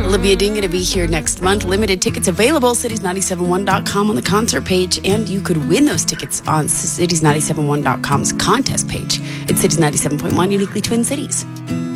Olivia Dean going to be here next month. Limited tickets available, cities971.com on the concert page, and you could win those tickets on cities971.com's contest page. It's Cities 97.1, uniquely Twin Cities.